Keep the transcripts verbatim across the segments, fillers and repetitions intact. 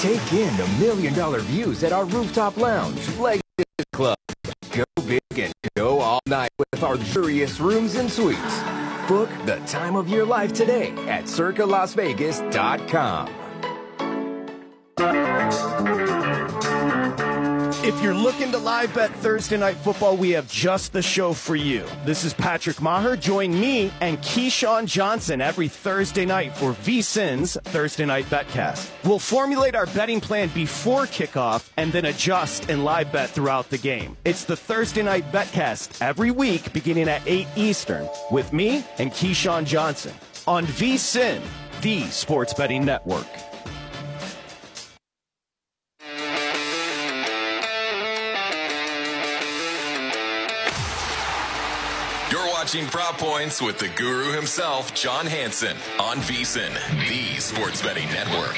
Take in the million-dollar views at our rooftop lounge, Legacy Club. Go big and go all night with our luxurious rooms and suites. Book the time of your life today at circa las vegas dot com. If you're looking to live bet Thursday Night Football, we have just the show for you. This is Patrick Maher. Join me and Keyshawn Johnson every Thursday night for VSiN's Thursday Night Betcast. We'll formulate our betting plan before kickoff and then adjust and live bet throughout the game. It's the Thursday Night Betcast every week beginning at eight Eastern with me and Keyshawn Johnson on VSiN, the Sports Betting Network. Watching Prop Points with the guru himself, John Hansen, on VSiN, the Sports Betting Network.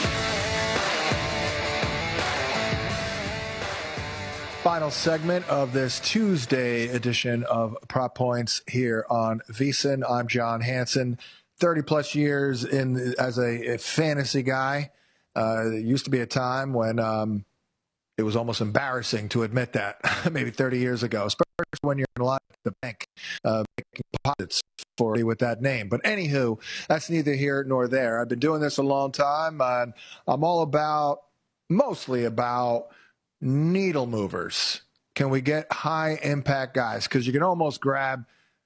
Final segment of this Tuesday edition of Prop Points here on VSiN. I'm John Hansen, thirty plus years in as a, a fantasy guy. Uh, there used to be a time when um, it was almost embarrassing to admit that, maybe thirty years ago, especially when you're in line at the bank uh, making deposits for me with that name. But anywho, that's neither here nor there. I've been doing this a long time, and I'm all about, mostly about needle movers. Can we get high impact guys? Because you can almost grab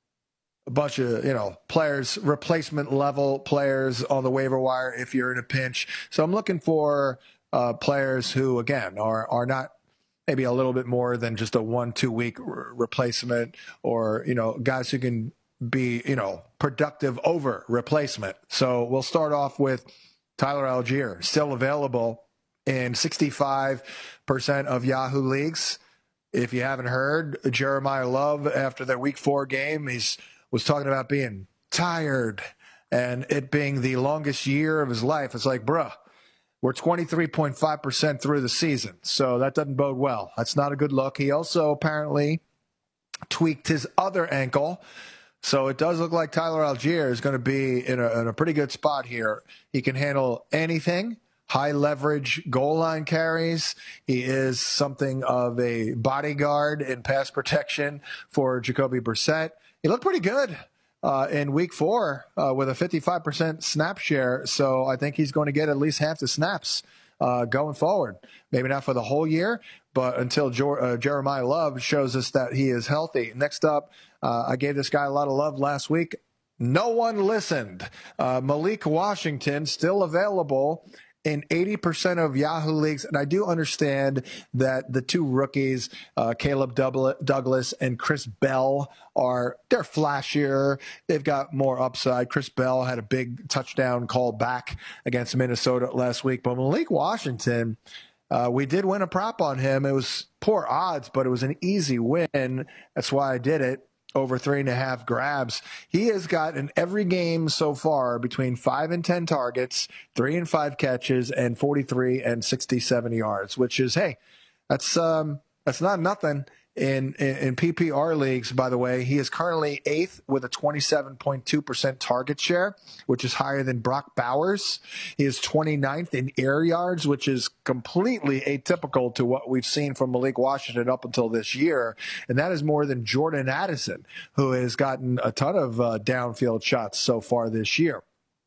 a bunch of, you know, players, replacement level players on the waiver wire if you're in a pinch. So I'm looking for uh, players who, again, are are not maybe a little bit more than just a one, two week re- replacement, or, you know, guys who can be, you know, productive over replacement. So we'll start off with Tyler Algier, still available in sixty-five percent of Yahoo leagues. If you haven't heard, Jeremiah Love, after their week four game, he's was talking about being tired and it being the longest year of his life. It's like, bruh, we're twenty-three point five percent through the season, so that doesn't bode well. That's not a good look. He also apparently tweaked his other ankle, so it does look like Tyler Algier is going to be in a, in a pretty good spot here. He can handle anything, high leverage goal line carries. He is something of a bodyguard in pass protection for Jacoby Brissett. He looked pretty good Uh, in week four uh, with a fifty-five percent snap share. So I think he's going to get at least half the snaps uh, going forward. Maybe not for the whole year, but until jo- uh, Jeremiah Love shows us that he is healthy. Next up, uh, I gave this guy a lot of love last week. No one listened. Uh, Malik Washington, still available in eighty percent of Yahoo leagues. And I do understand that the two rookies, uh, Caleb Douglas and Chris Bell, are they're flashier. They've got more upside. Chris Bell had a big touchdown call back against Minnesota last week. But Malik Washington, uh, we did win a prop on him. It was poor odds, but it was an easy win. That's why I did it. Over three and a half grabs. He has got in every game so far between five and ten targets, three and five catches, and forty-three and sixty-seven yards, which is, hey, that's um, that's not nothing. In, in, in P P R leagues, by the way, he is currently eighth with a twenty-seven point two percent target share, which is higher than Brock Bowers. He is twenty-ninth in air yards, which is completely atypical to what we've seen from Malik Washington up until this year. And that is more than Jordan Addison, who has gotten a ton of uh, downfield shots so far this year.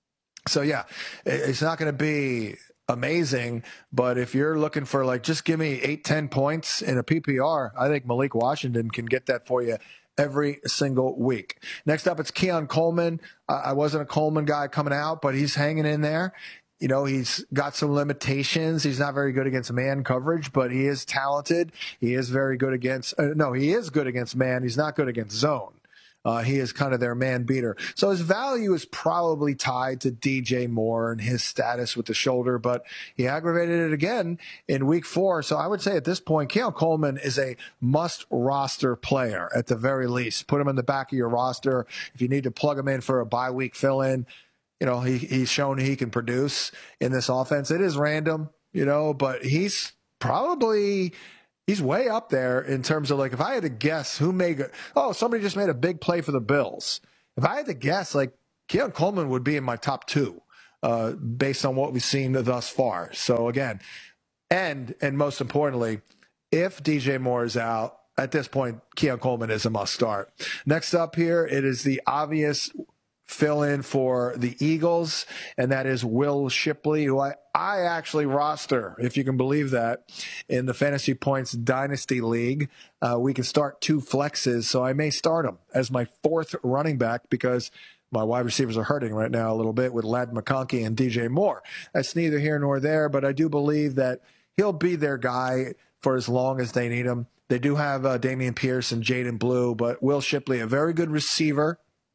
So, yeah, it's not going to be amazing, but if you're looking for, like, just give me eight, ten points in a P P R, I think Malik Washington can get that for you every single week. Next up, it's Keon Coleman. Uh, I wasn't a Coleman guy coming out, but he's hanging in there. You know, he's got some limitations. He's not very good against man coverage, but he is talented. He is very good against uh, – no, he is good against man. He's not good against zone. Uh, he is kind of their man beater. So his value is probably tied to D J Moore and his status with the shoulder, but he aggravated it again in week four. So I would say at this point, Keon Coleman is a must roster player at the very least. Put him in the back of your roster. If you need to plug him in for a bye week fill in, you know, he, he's shown he can produce in this offense. It is random, you know, but he's probably – he's way up there in terms of, like, if I had to guess who made – oh, somebody just made a big play for the Bills. If I had to guess, like, Keon Coleman would be in my top two uh, based on what we've seen thus far. So again, and and most importantly, if D J Moore is out, at this point, Keon Coleman is a must start. Next up here, it is the obvious fill-in for the Eagles, and that is Will Shipley, who I, I actually roster, if you can believe that, in the Fantasy Points Dynasty League. Uh, we can start two flexes, so I may start him as my fourth running back because my wide receivers are hurting right now a little bit with Ladd McConkey and D J Moore. That's neither here nor there, but I do believe that he'll be their guy for as long as they need him. They do have uh, Dameon Pierce and Jaden Blue, but Will Shipley, a very good receiver,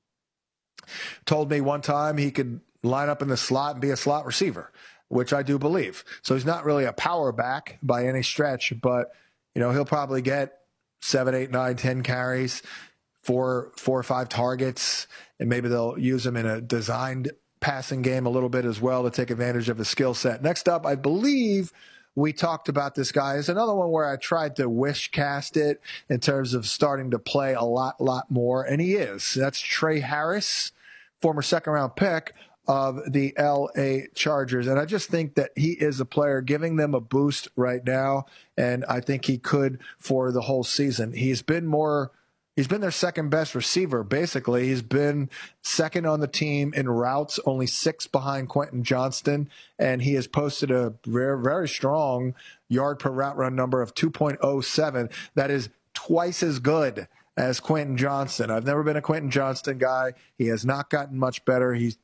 told me one time he could line up in the slot and be a slot receiver, which I do believe. So he's not really a power back by any stretch, but you know he'll probably get seven, eight, nine, ten carries, four, four or five targets, and maybe they'll use him in a designed passing game a little bit as well to take advantage of his skill set. Next up, I believe we talked about this guy. It's another one where I tried to wish cast it in terms of starting to play a lot, lot more, and he is. That's Trey Harris, former second-round pick of the L A Chargers. And I just think that he is a player giving them a boost right now, and I think he could for the whole season. He's been more – he's been their second-best receiver, basically. He's been second on the team in routes, only six behind Quentin Johnston, and he has posted a very, very strong yard per route run number of two point oh seven. That is twice as good as Quentin Johnston. I've never been a Quentin Johnston guy. He has not gotten much better. He's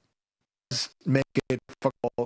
make it football,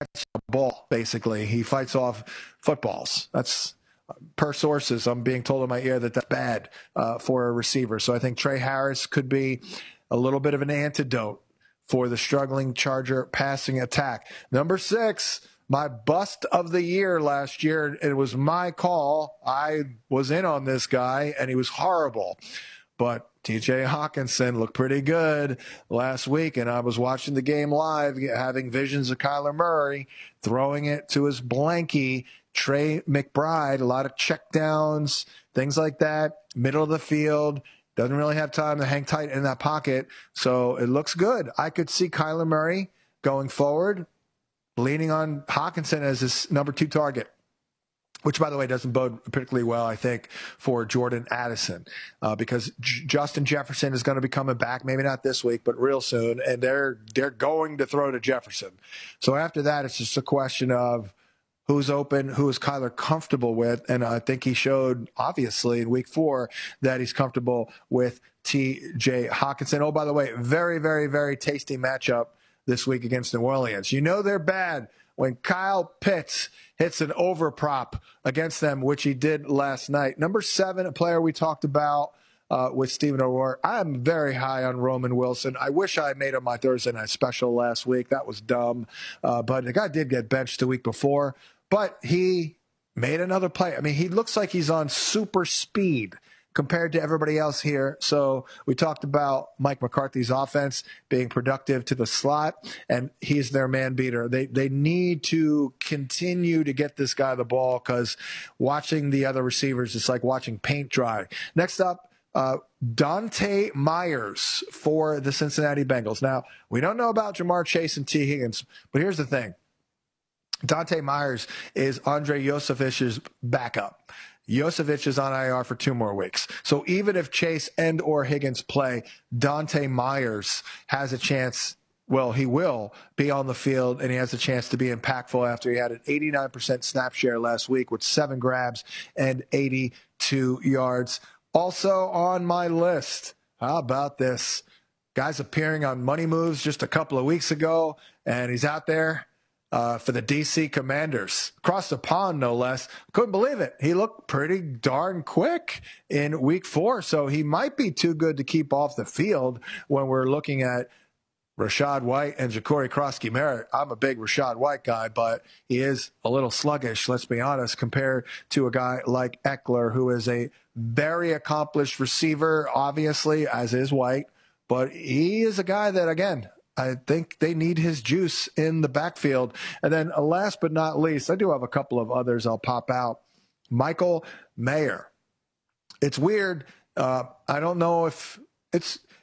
ball, basically. He fights off footballs. That's per sources. I'm being told in my ear that that's bad uh, for a receiver. So I think Trey Harris could be a little bit of an antidote for the struggling Charger passing attack. Number six, my bust of the year last year. It was my call. I was in on this guy, and he was horrible. But T J Hawkinson looked pretty good last week, and I was watching the game live, having visions of Kyler Murray throwing it to his blankie, Trey McBride, a lot of checkdowns, things like that, middle of the field. Doesn't really have time to hang tight in that pocket, so it looks good. I could see Kyler Murray going forward, leaning on Hawkinson as his number two target, which, by the way, doesn't bode particularly well, I think, for Jordan Addison, uh, because J- Justin Jefferson is going to be coming back, maybe not this week, but real soon, and they're they're going to throw to Jefferson. So after that, it's just a question of who's open, who is Kyler comfortable with, and I think he showed, obviously, in week four that he's comfortable with T J Hawkinson. Oh, by the way, very, very, very tasty matchup this week against New Orleans. You know they're bad when Kyle Pitts hits an over prop against them, which he did last night. Number seven, a player we talked about uh, with Stephen O'Rourke. I'm very high on Roman Wilson. I wish I made him my Thursday night special last week. That was dumb. Uh, but the guy did get benched the week before, but he made another play. I mean, he looks like he's on super speed compared to everybody else here. So we talked about Mike McCarthy's offense being productive to the slot, and he's their man beater. They they need to continue to get this guy the ball, because watching the other receivers, it's like watching paint dry. Next up, uh, Dante Myers for the Cincinnati Bengals. Now, we don't know about Jamar Chase and T. Higgins, but here's the thing. Dante Myers is Andre Yosevich's backup. Yosevich is on I R for two more weeks. So even if Chase and or Higgins play, Dante Myers has a chance. Well, he will be on the field, and he has a chance to be impactful after he had an eighty-nine percent snap share last week with seven grabs and eighty-two yards. Also on my list, how about this? Guy's appearing on Money Moves just a couple of weeks ago, and he's out there Uh, for the D C Commanders. Across the pond, no less. Couldn't believe it. He looked pretty darn quick in week four, so he might be too good to keep off the field when we're looking at Rachaad White and Ja'Cory Krosky-Merritt. I'm a big Rachaad White guy, but he is a little sluggish, let's be honest, compared to a guy like Eckler, who is a very accomplished receiver, obviously, as is White, but he is a guy that, again, I think they need his juice in the backfield. And then uh, last but not least, I do have a couple of others I'll pop out. Michael Mayer. It's weird. Uh, I don't know if it's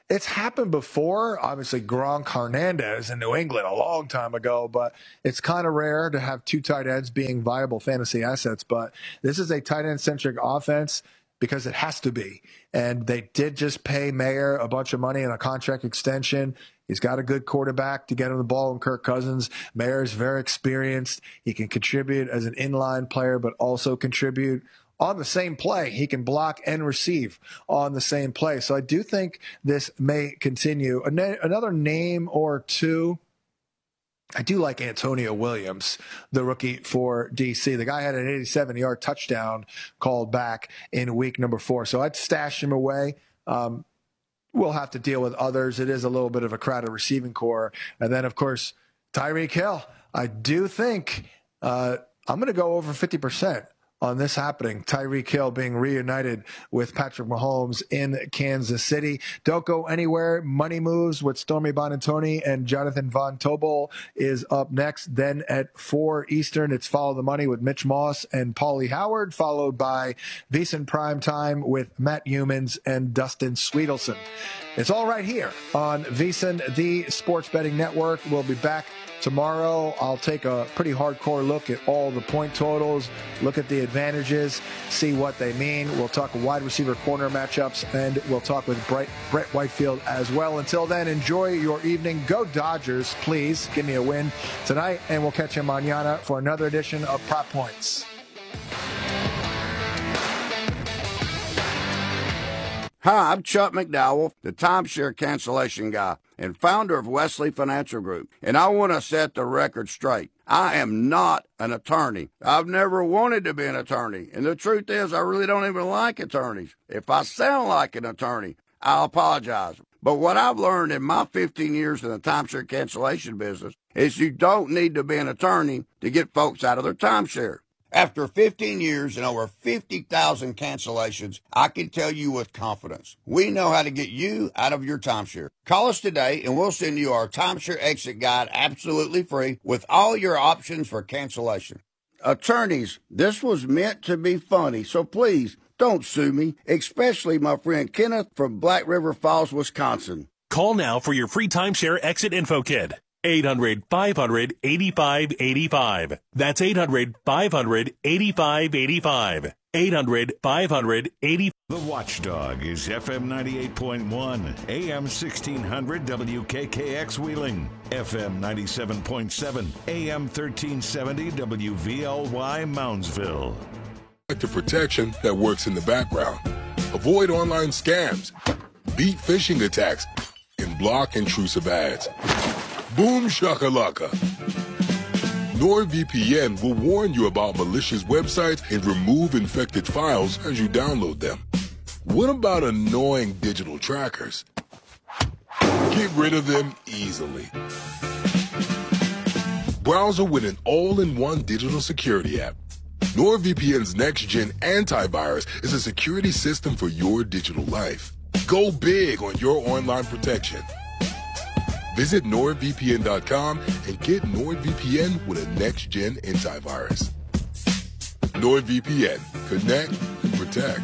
It's happened before. Obviously, Gronk, Hernandez in New England a long time ago, but it's kind of rare to have two tight ends being viable fantasy assets. But this is a tight end-centric offense because it has to be. And they did just pay Mayer a bunch of money on a contract extension. He's got a good quarterback to get him the ball in Kirk Cousins. Mayer is very experienced. He can contribute as an inline player, but also contribute on the same play. He can block and receive on the same play. So I do think this may continue. Another name or two, I do like Antonio Williams, the rookie for D C. The guy had an eighty-seven-yard touchdown called back in week number four. So I'd stash him away. Um, we'll have to deal with others. It is a little bit of a crowded receiving core. And then, of course, Tyreek Hill. I do think uh, I'm going to go over fifty percent on this happening. Tyreek Hill being reunited with Patrick Mahomes in Kansas City. Don't go anywhere. Money Moves with Stormy Buonantony and Jonathan Von Tobel is up next. Then at four Eastern, it's Follow the Money with Mitch Moss and Paulie Howard, followed by VSiN Prime Time with Matt Humans and Dustin Sweetelson. It's all right here on VSiN, the Sports Betting Network. We'll be back tomorrow. I'll take a pretty hardcore look at all the point totals, look at the advantages, see what they mean. We'll talk wide receiver corner matchups, and we'll talk with Brett, Brett Whitefield as well. Until then, enjoy your evening. Go Dodgers, please. Give me a win tonight, and we'll catch you mañana for another edition of Prop Points. Hi, I'm Chuck McDowell, the timeshare cancellation guy and founder of Wesley Financial Group, and I want to set the record straight. I am not an attorney. I've never wanted to be an attorney, and the truth is I really don't even like attorneys. If I sound like an attorney, I'll apologize. But what I've learned in my fifteen years in the timeshare cancellation business is you don't need to be an attorney to get folks out of their timeshare. After fifteen years and over fifty thousand cancellations, I can tell you with confidence, we know how to get you out of your timeshare. Call us today and we'll send you our timeshare exit guide absolutely free with all your options for cancellation. Attorneys, this was meant to be funny, so please don't sue me, especially my friend Kenneth from Black River Falls, Wisconsin. Call now for your free timeshare exit info kit. eight hundred, five hundred, eighty-five eighty-five. That's eight hundred, five hundred, eighty-five eighty-five. eight hundred, five hundred, eighty-five. The Watchdog is F M ninety-eight point one, A M sixteen hundred W K K X Wheeling, F M ninety-seven point seven, A M thirteen seventy W V L Y Moundsville. The protection that works in the background. Avoid online scams, beat phishing attacks, and block intrusive ads. Boom shakalaka. NordVPN will warn you about malicious websites and remove infected files as you download them. What about annoying digital trackers? Get rid of them easily. Browser with an all-in-one digital security app. NordVPN's next-gen antivirus is a security system for your digital life. Go big on your online protection. Visit Nord V P N dot com and get NordVPN with a next-gen antivirus. NordVPN. Connect and protect.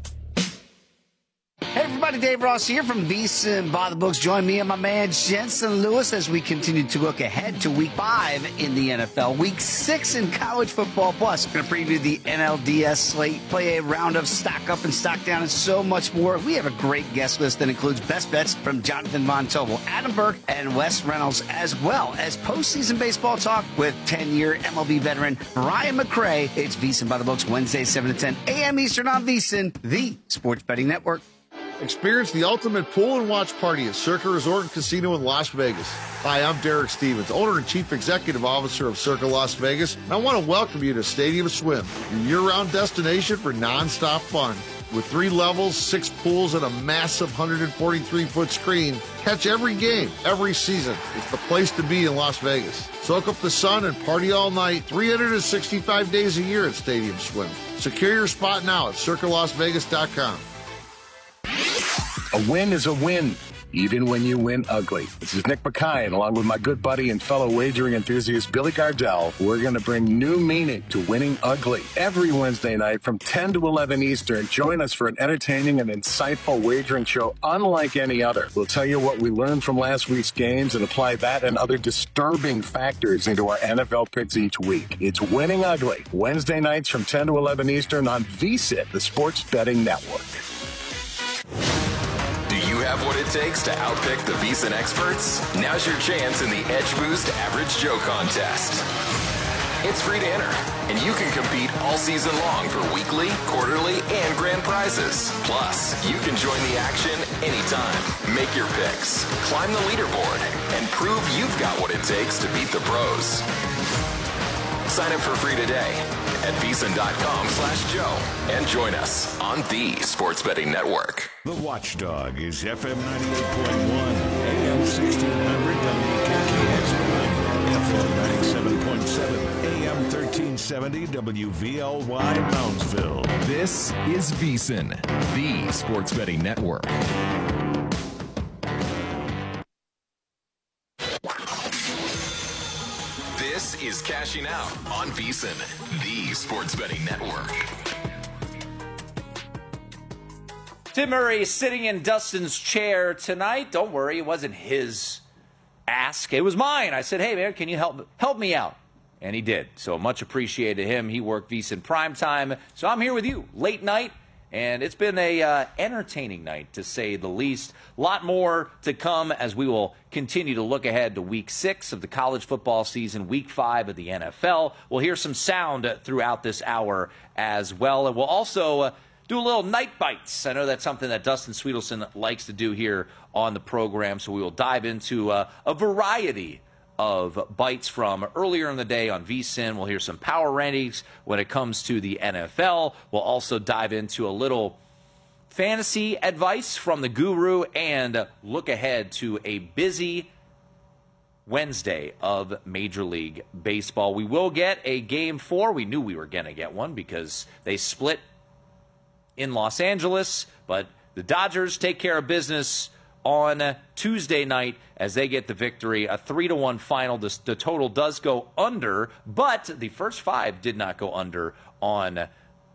Hey everybody, Dave Ross here from VSiN by the Books. Join me and my man Jensen Lewis as we continue to look ahead to week five in the N F L, week six in college football. Plus, we're going to preview the N L D S slate, play a round of stock up and stock down, and so much more. We have a great guest list that includes best bets from Jonathan Von Tobel, Adam Burke, and Wes Reynolds, as well as postseason baseball talk with ten-year M L B veteran Brian McRae. It's VSiN by the Books, Wednesday, seven to ten a m Eastern on VSiN, the Sports Betting Network. Experience the ultimate pool and watch party at Circa Resort and Casino in Las Vegas. Hi, I'm Derek Stevens, owner and chief executive officer of Circa Las Vegas, and I want to welcome you to Stadium Swim, your year-round destination for nonstop fun. With three levels, six pools, and a massive one hundred forty-three foot screen, catch every game, every season. It's the place to be in Las Vegas. Soak up the sun and party all night, three hundred sixty-five days a year at Stadium Swim. Secure your spot now at circa las vegas dot com. A win is a win. even when you win ugly. This is Nick McKay, and along with my good buddy and fellow wagering enthusiast Billy Gardell, we're going to bring new meaning to winning ugly. Every Wednesday night from ten to eleven Eastern, join us for an entertaining and insightful wagering show unlike any other. We'll tell you what we learned from last week's games and apply that and other disturbing factors into our N F L picks each week. It's Winning Ugly, Wednesday nights from ten to eleven Eastern on V S I N, the Sports Betting Network. Do you have what it takes to outpick the V S I N experts? Now's your chance in the Edge Boost Average Joe contest. It's free to enter, and you can compete all season long for weekly, quarterly, and grand prizes. Plus, you can join the action anytime. Make your picks, climb the leaderboard, and prove you've got what it takes to beat the pros. Sign up for free today at V S I N dot com slash Joe and join us on the Sports Betting Network. The Watchdog is F M ninety-eight point one, A M sixteen hundred W K K X, F M ninety-seven point seven, A M thirteen seventy W V L Y Moundsville. This is V S I N, the Sports Betting Network. This is Cashing Out on V S I N, the Sports Betting Network. Tim Murray is sitting in Dustin's chair tonight. Don't worry, it wasn't his ask. It was mine. I said, hey, man, can you help help me out? And he did. So much appreciated him. He worked V S I N primetime. So I'm here with you late night. And it's been a uh, entertaining night, to say the least. A lot more to come as we will continue to look ahead to week six of the college football season, week five of the N F L. We'll hear some sound throughout this hour as well. And we'll also uh, do a little night bites. I know that's something that Dustin Sweetelson likes to do here on the program. So we will dive into uh, a variety of bites from earlier in the day on V S I N. We'll hear some power rankings when it comes to the N F L. We'll also dive into a little fantasy advice from the guru and look ahead to a busy Wednesday of Major League Baseball. We will get a game four. We knew we were going to get one because they split in Los Angeles, but the Dodgers take care of business on Tuesday night as they get the victory, a three to one final. The, the total does go under, but the first five did not go under on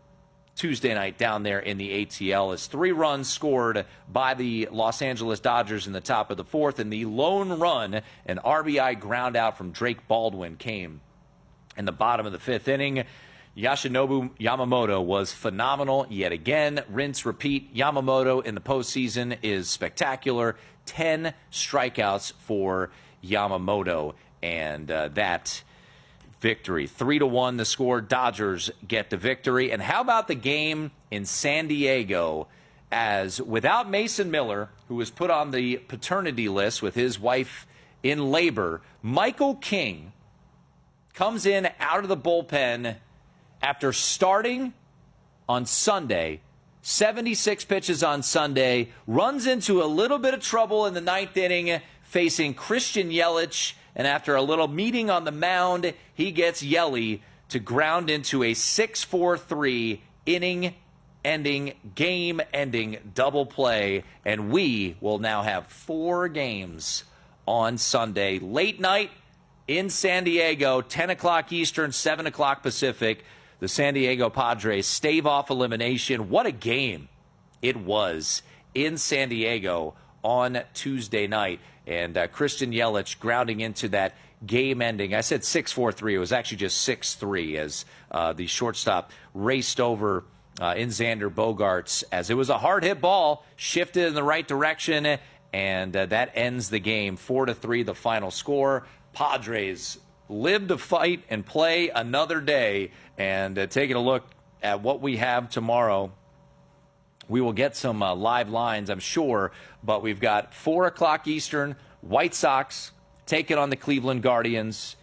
Tuesday night down there in the A T L, as three runs scored by the Los Angeles Dodgers in the top of the fourth, and the lone run, an R B I ground out from Drake Baldwin, came in the bottom of the fifth inning. Yoshinobu Yamamoto was phenomenal yet again. Rinse, repeat. Yamamoto in the postseason is spectacular. Ten strikeouts for Yamamoto, and uh, that victory. Three to one the score. Dodgers get the victory. And how about the game in San Diego, as without Mason Miller, who was put on the paternity list with his wife in labor, Michael King comes in out of the bullpen after starting on Sunday, seventy-six pitches on Sunday, runs into a little bit of trouble in the ninth inning facing Christian Yelich, and after a little meeting on the mound, he gets Yelly to ground into a six four three inning-ending, game-ending double play, and we will now have four games on Sunday. Late night in San Diego, ten o'clock Eastern, seven o'clock Pacific. The San Diego Padres stave off elimination. What a game it was in San Diego on Tuesday night. And uh, Christian Yelich grounding into that game ending. I said six four three. It was actually just six three as uh, the shortstop raced over uh, in Xander Bogaerts, as it was a hard hit ball, shifted in the right direction, and uh, that ends the game. four to three the final score. Padres live to fight and play another day. And uh, taking a look at what we have tomorrow, we will get some uh, live lines, I'm sure, but we've got four o'clock Eastern, White Sox taking on the Cleveland Guardians.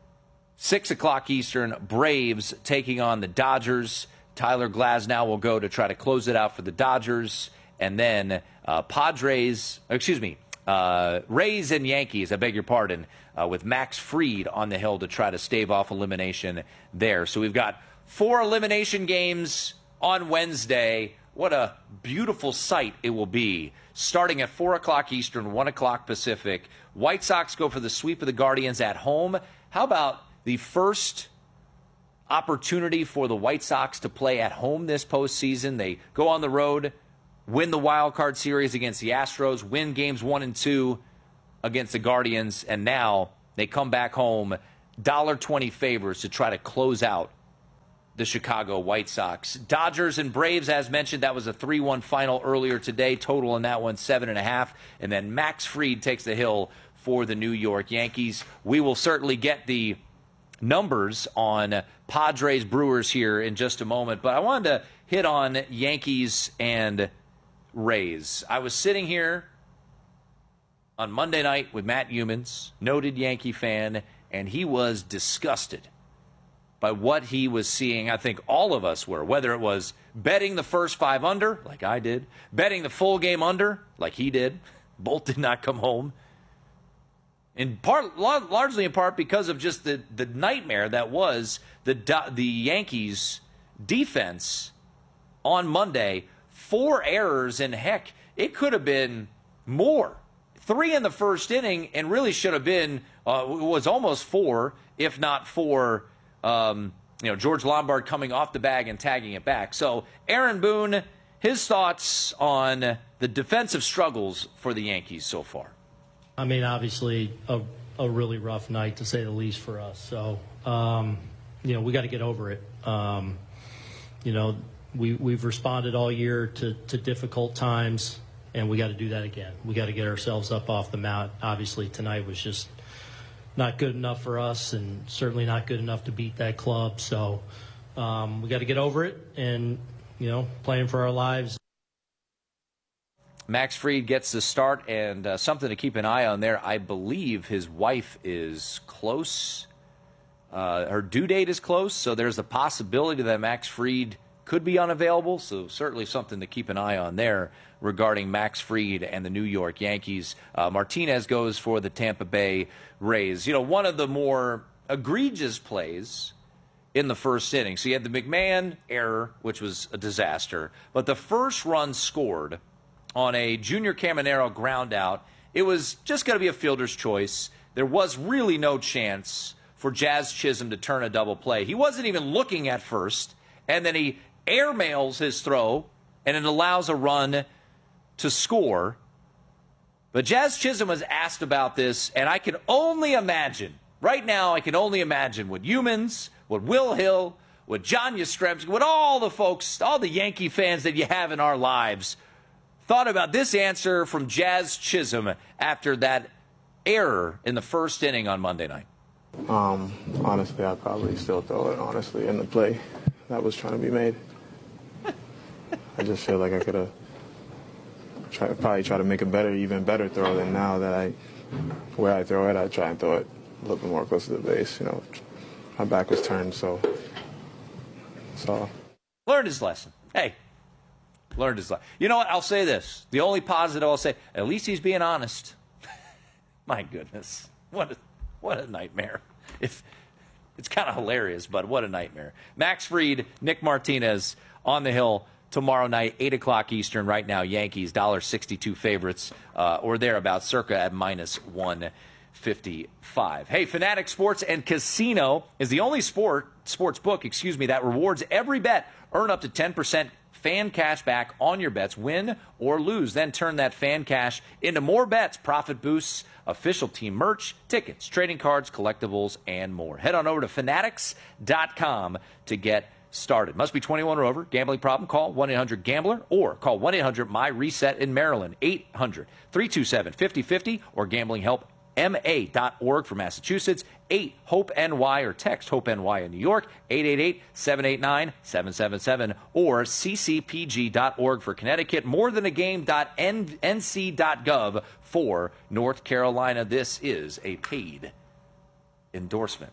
six o'clock Eastern, Braves taking on the Dodgers. Tyler Glasnow will go to try to close it out for the Dodgers. And then uh, Padres, excuse me, uh, Rays and Yankees, I beg your pardon, Uh, with Max Fried on the hill to try to stave off elimination there. So we've got four elimination games on Wednesday, what a beautiful sight it will be. Starting at four o'clock Eastern, one o'clock Pacific. White Sox go for the sweep of the Guardians at home. How about the first opportunity for the White Sox to play at home this postseason? They go on the road, win the wild card series against the Astros, win games one and two against the Guardians, and now they come back home, one dollar twenty favors to try to close out the Chicago White Sox. Dodgers and Braves, as mentioned, that was a three one final earlier today. Total in that one, seven and a half. And then Max Fried takes the hill for the New York Yankees. We will certainly get the numbers on Padres Brewers here in just a moment, but I wanted to hit on Yankees and Rays. I was sitting here on Monday night with Matt Humans, noted Yankee fan, and he was disgusted by what he was seeing. I think all of us were, whether it was betting the first five under, like I did, betting the full game under, like he did. Both did not come home. In part, largely in part because of just the, the nightmare that was the the Yankees' defense on Monday. Four errors, and heck, it could have been more. Three in the first inning, and really should have been, uh, was almost four, if not four. Um, you know, George Lombard coming off the bag and tagging it back. So Aaron Boone, his thoughts on the defensive struggles for the Yankees so far. I mean, obviously a, a really rough night to say the least for us. So, um, you know, we got to get over it. Um, you know, we, we've responded all year to, to difficult times, and we got to do that again. We got to get ourselves up off the mat. Obviously tonight was just not good enough for us, and certainly not good enough to beat that club. So um, we got to get over it and, you know, playing for our lives. Max Fried gets the start, and uh, something to keep an eye on there. I believe his wife is close. Uh, her due date is close, so there's a possibility that Max Fried could be unavailable. So certainly something to keep an eye on there regarding Max Fried and the New York Yankees. Uh, Martinez goes for the Tampa Bay Rays. You know, one of the more egregious plays in the first inning. So you had the McMahon error, which was a disaster, but the first run scored on a Junior Caminero ground out. It was just going to be a fielder's choice. There was really no chance for Jazz Chisholm to turn a double play. He wasn't even looking at first, and then he airmails his throw, and it allows a run to score. But Jazz Chisholm was asked about this, and I can only imagine, right now I can only imagine what Humans, what Will Hill, what John Yastrzemski, what all the folks, all the Yankee fans that you have in our lives thought about this answer from Jazz Chisholm after that error in the first inning on Monday night. Um, honestly, I'd probably still throw it, honestly, in the play that was trying to be made. I just feel like I could have try, probably try to make a better, even better throw than now that I, where I throw it, I try and throw it a little bit more close to the base. You know, my back was turned, so, so. Learned his lesson. Hey. Learned his life. You know what? I'll say this. The only positive I'll say, at least he's being honest. My goodness. What a, what a nightmare. If, it's kind of hilarious, but what a nightmare. Max Fried, Nick Martinez on the hill tomorrow night, eight o'clock Eastern. Right now, Yankees, one dollar sixty-two favorites, uh, or thereabouts, circa at minus one fifty-five. Hey, Fanatic Sports and Casino is the only sport sports book, excuse me, that rewards every bet. Earn up to ten percent fan cash back on your bets, win or lose. Then turn that fan cash into more bets, profit boosts, official team merch, tickets, trading cards, collectibles, and more. Head on over to fanatics dot com to get started. Must be twenty-one or over. Gambling problem? Call one eight hundred gambler or call one eight hundred my reset in Maryland, eight hundred three two seven five oh five oh, or gambling help M A dot org for Massachusetts, eight hope N Y, or text HOPE-NY in New York, eight eight eight, seven eight nine, seven seven seven, or C C P G dot org for Connecticut, more than a game dot N C dot gov for North Carolina. This is a paid endorsement.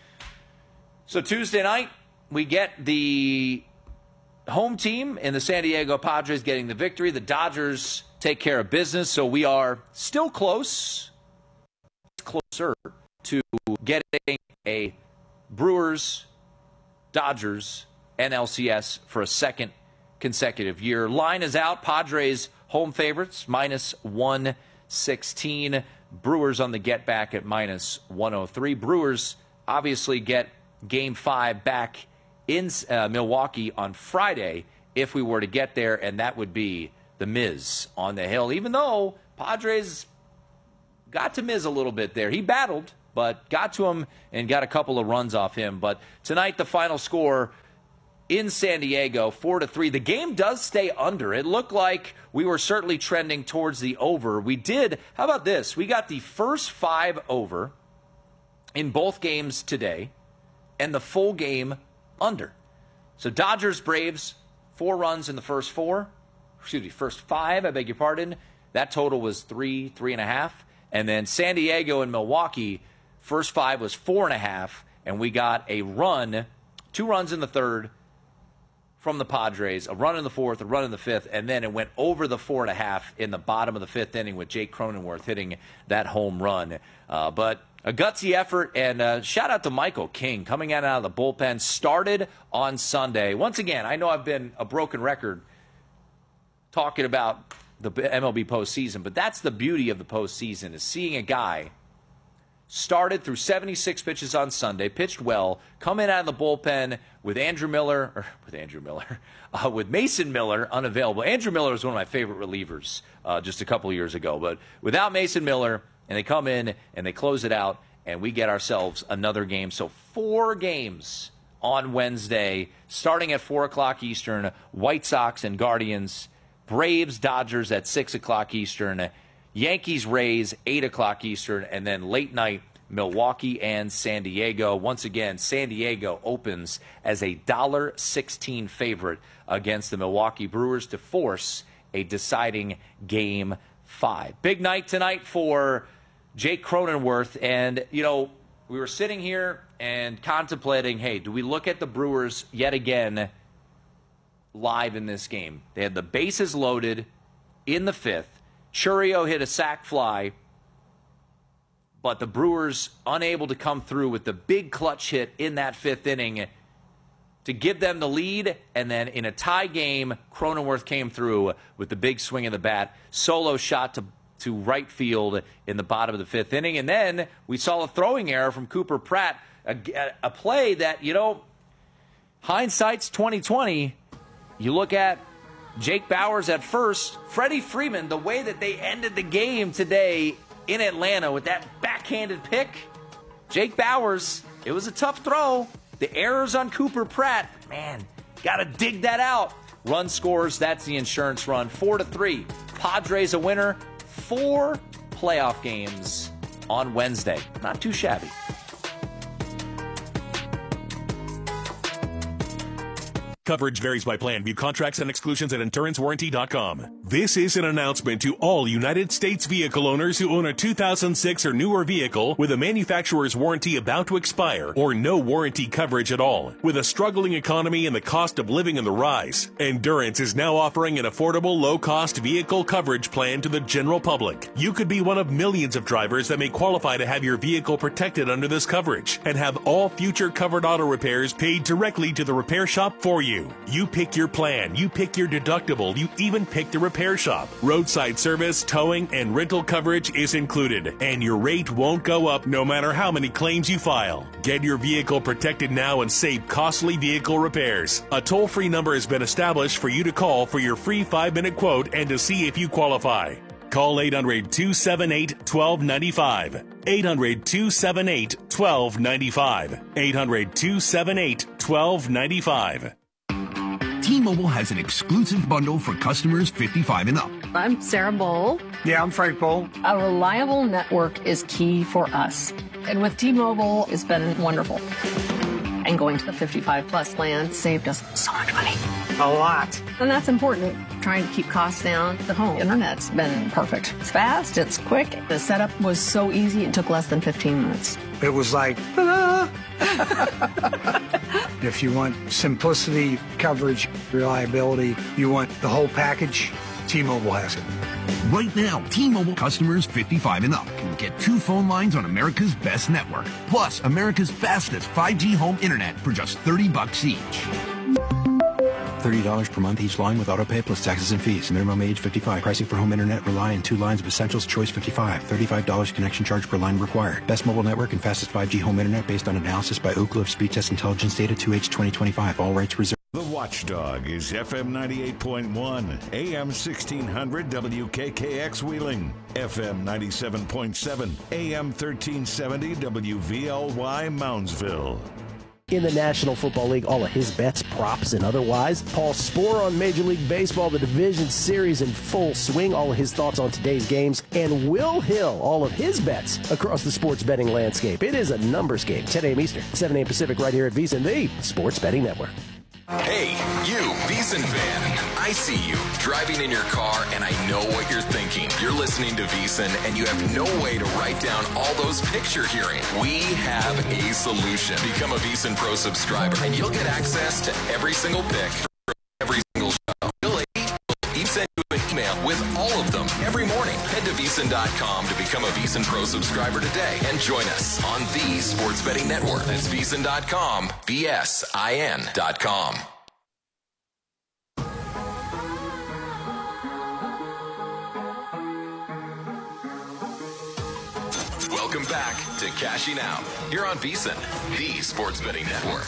So Tuesday night, we get the home team in the San Diego Padres getting the victory. The Dodgers take care of business, so we are still close. closer to getting a Brewers Dodgers N L C S for a second consecutive year. Line is out. Padres home favorites, minus one sixteen. Brewers on the get back at minus one oh three. Brewers obviously get game five back in uh, Milwaukee on Friday if we were to get there, and that would be the Miz on the hill. Even though Padres got to Miz a little bit there. He battled, but got to him and got a couple of runs off him. But tonight, the final score in San Diego, four to three. The game does stay under. It looked like we were certainly trending towards the over. We did. How about this? We got the first five over in both games today and the full game under. So Dodgers, Braves, four runs in the first four. Excuse me, first five, I beg your pardon. That total was three, three and a half. And then San Diego and Milwaukee, first five was four and a half. And we got a run, two runs in the third from the Padres, a run in the fourth, a run in the fifth, and then it went over the four and a half in the bottom of the fifth inning with Jake Cronenworth hitting that home run. Uh, but a gutsy effort, and uh, shout out to Michael King coming out of the bullpen, started on Sunday. Once again, I know I've been a broken record talking about the M L B postseason, but that's the beauty of the postseason, is seeing a guy started through seventy-six pitches on Sunday, pitched well, come in out of the bullpen with Andrew Miller, or with Andrew Miller, uh, with Mason Miller unavailable. Andrew Miller was one of my favorite relievers uh, just a couple years ago, but without Mason Miller, and they come in and they close it out, and we get ourselves another game. So four games on Wednesday, starting at four o'clock Eastern, White Sox and Guardians, Braves, Dodgers at six o'clock Eastern, Yankees, Rays, eight o'clock Eastern, and then late night, Milwaukee and San Diego. Once again, San Diego opens as a one dollar sixteen favorite against the Milwaukee Brewers to force a deciding game five. Big night tonight for Jake Cronenworth. And, you know, we were sitting here and contemplating, hey, do we look at the Brewers yet again live in this game? They had the bases loaded in the fifth. Churio hit a sac fly, but the Brewers unable to come through with the big clutch hit in that fifth inning to give them the lead. And then in a tie game, Cronenworth came through with the big swing of the bat, solo shot to, to right field in the bottom of the fifth inning. And then we saw a throwing error from Cooper Pratt, a, a play that, you know, hindsight's twenty twenty. You look at Jake Bauers at first, Freddie Freeman, the way that they ended the game today in Atlanta with that backhanded pick. Jake Bauers, it was a tough throw. The errors on Cooper Pratt, man, got to dig that out. Run scores, that's the insurance run. Four to three. Padres a winner. Four playoff games on Wednesday. Not too shabby. Coverage varies by plan. View contracts and exclusions at endurance warranty dot com. This is an announcement to all United States vehicle owners who own a two thousand six or newer vehicle with a manufacturer's warranty about to expire or no warranty coverage at all. With a struggling economy and the cost of living on the rise, Endurance is now offering an affordable, low-cost vehicle coverage plan to the general public. You could be one of millions of drivers that may qualify to have your vehicle protected under this coverage and have all future covered auto repairs paid directly to the repair shop for you. You pick your plan, you pick your deductible, you even pick the repair shop. Roadside service, towing, and rental coverage is included, and your rate won't go up no matter how many claims you file. Get your vehicle protected now and save costly vehicle repairs. A toll-free number has been established for you to call for your free five-minute quote and to see if you qualify. Call eight hundred, two seven eight, one two nine five. eight hundred, two seven eight, one two nine five. eight hundred, two seven eight, one two nine five. T-Mobile has an exclusive bundle for customers fifty-five and up. I'm Sarah Bowl. Yeah, I'm Frank Bowl. A reliable network is key for us. And with T-Mobile, it's been wonderful. And going to the fifty-five plus plan saved us so much money. A lot. And that's important. Trying to keep costs down. The home internet's been perfect. It's fast, it's quick. The setup was so easy, it took less than fifteen minutes. It was like, ta-da! If you want simplicity, coverage, reliability, you want the whole package, T-Mobile has it. Right now, T-Mobile customers fifty-five and up can get two phone lines on America's best network, plus America's fastest five G home internet for just thirty bucks each. thirty dollars per month each line with autopay plus taxes and fees. Minimum age fifty-five. Pricing for home internet rely on two lines of Essentials Choice fifty-five. thirty-five dollars connection charge per line required. Best mobile network and fastest five G home internet based on analysis by Ookla of Speed Test Intelligence data two H twenty twenty-five. All rights reserved. The Watchdog is F M ninety-eight point one, A M sixteen hundred W K K X Wheeling, F M ninety-seven point seven, A M thirteen seventy W V L Y Moundsville. In the National Football League, all of his bets, props, and otherwise. Paul Sporer on Major League Baseball, the Division Series in full swing. All of his thoughts on today's games. And Will Hill, all of his bets across the sports betting landscape. It is a numbers game, ten a.m. Eastern, seven a.m. Pacific, right here at VSiN, the Sports Betting Network. Hey, you, VSiN fan. I see you driving in your car, and I know what you're thinking. You're listening to VSiN, and you have no way to write down all those picks you're hearing. We have a solution. Become a VSiN Pro subscriber, and you'll get access to every single pick for every single show. We'll even send you an email with all of them every morning. Head to VSiN dot com to become a VSiN Pro subscriber today and join us on the Sports Betting Network. That's VSiN dot com, V S I N dot com. Welcome back to Cashing Out here on VSiN, the Sports Betting Network.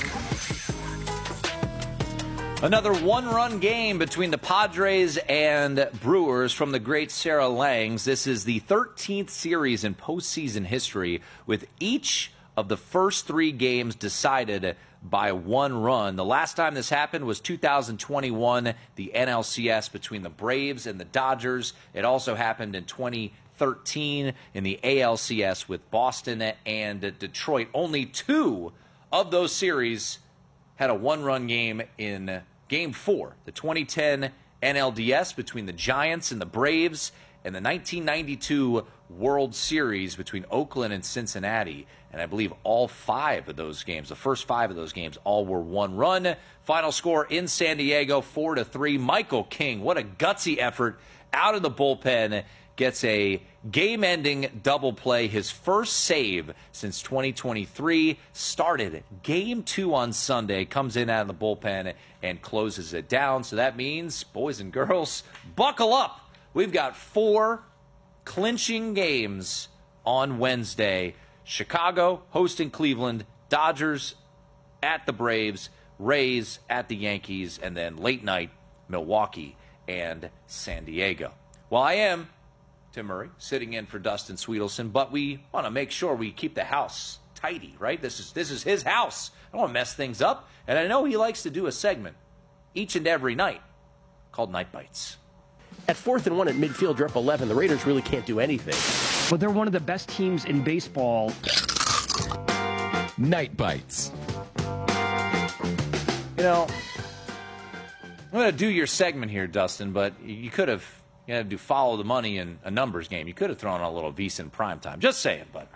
Another one-run game between the Padres and Brewers from the great Sarah Langs. This is the thirteenth series in postseason history, with each of the first three games decided by one run. The last time this happened was two thousand twenty-one, the N L C S between the Braves and the Dodgers. It also happened in twenty thirteen in the A L C S with Boston and Detroit. Only two of those series had a one-run game in Game four, the twenty ten N L D S between the Giants and the Braves, and the nineteen ninety-two World Series between Oakland and Cincinnati. And I believe all five of those games, the first five of those games, all were one-run. Final score in San Diego, four to three. Michael King, what a gutsy effort out of the bullpen. Gets a game-ending double play, his first save since twenty twenty-three. Started game two on Sunday, comes in out of the bullpen and closes it down. So that means, boys and girls, buckle up. We've got four clinching games on Wednesday. Chicago hosting Cleveland, Dodgers at the Braves, Rays at the Yankees, and then late night, Milwaukee and San Diego. Well, I am Tim Murray, sitting in for Dustin Sweetelson, but we want to make sure we keep the house tidy, right? This is this is his house. I don't want to mess things up, and I know he likes to do a segment each and every night called Night Bites. At fourth and one at midfield, you're up eleven. The Raiders really can't do anything. But they're one of the best teams in baseball. Night Bites. You know, I'm going to do your segment here, Dustin, but you could have You had to do follow the money in a numbers game. You could have thrown on a little VSiN primetime. Just saying, but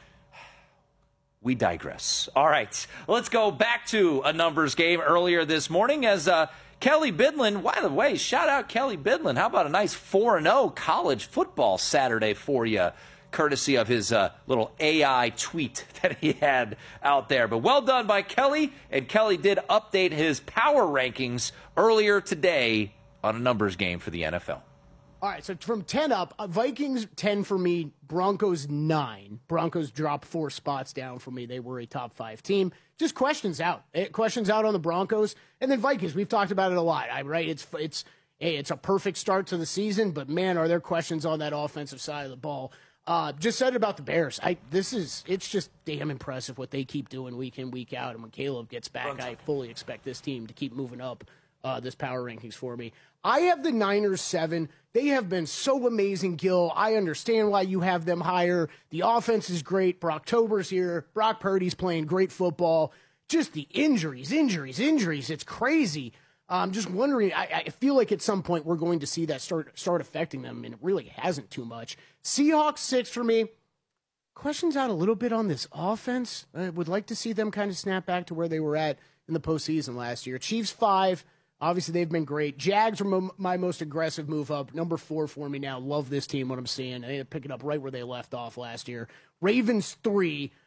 we digress. All right, let's go back to a numbers game earlier this morning as uh, Kelly Bidlin, by the way, shout out Kelly Bidlin. How about a nice four and oh college football Saturday for you, courtesy of his uh, little A I tweet that he had out there. But well done by Kelly, and Kelly did update his power rankings earlier today on a numbers game for the N F L. All right, so from ten up, uh, Vikings ten for me, Broncos nine. Broncos dropped four spots down for me. They were a top five team. Just questions out. It, questions out on the Broncos. And then Vikings, we've talked about it a lot, I, right? It's it's hey, it's a perfect start to the season, but man, are there questions on that offensive side of the ball. Uh, just said it about the Bears. I this is it's just damn impressive what they keep doing week in, week out. And when Caleb gets back, I fully expect this team to keep moving up uh, this power rankings for me. I have the Niners seven. They have been so amazing, Gil. I understand why you have them higher. The offense is great. Brocktober's here. Brock Purdy's playing great football. Just the injuries, injuries, injuries. It's crazy. I'm just wondering, I, I feel like at some point we're going to see that start start affecting them, and it really hasn't too much. Seahawks six for me. Questions out a little bit on this offense. I would like to see them kind of snap back to where they were at in the postseason last year. Chiefs five. Obviously, they've been great. Jags are mo- my most aggressive move up. Number four for me now. Love this team, what I'm seeing. They pick it up right where they left off last year. Ravens three.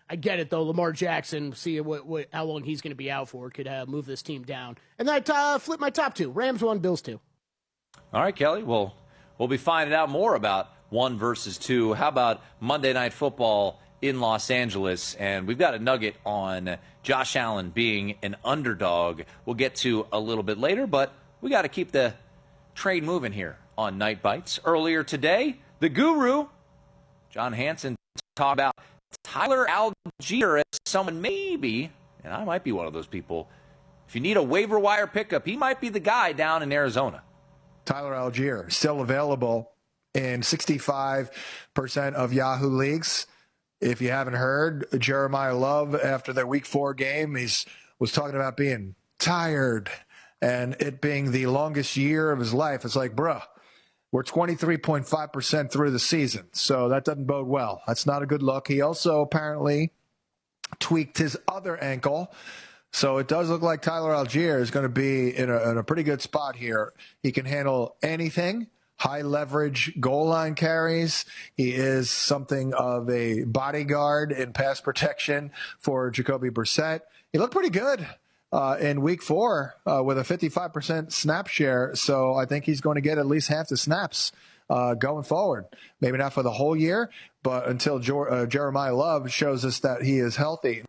I get it, though. Lamar Jackson, see what, what how long he's going to be out for, could uh, move this team down. And then I uh, flip my top two. Rams one, Bills two. All right, Kelly. Well, we'll be finding out more about one versus two. How about Monday Night Football in Los Angeles? And we've got a nugget on Josh Allen being an underdog we'll get to a little bit later, but we got to keep the train moving here on Night Bites. Earlier today, the guru, John Hansen, talked about Tyler Allgeier as someone maybe, and I might be one of those people, if you need a waiver wire pickup, he might be the guy down in Arizona. Tyler Allgeier, still available in sixty-five percent of Yahoo leagues. If you haven't heard, Jeremiah Love, after their week four game, he's was talking about being tired and it being the longest year of his life. It's like, bruh, we're twenty-three point five percent through the season, so that doesn't bode well. That's not a good look. He also apparently tweaked his other ankle, so it does look like Tyler Allgeier is going to be in a, in a pretty good spot here. He can handle anything. High leverage goal line carries. He is something of a bodyguard in pass protection for Jacoby Brissett. He looked pretty good uh, in week four uh, with a fifty-five percent snap share. So I think he's going to get at least half the snaps uh, going forward. Maybe not for the whole year, but until jo- uh, Jeremiah Love shows us that he is healthy.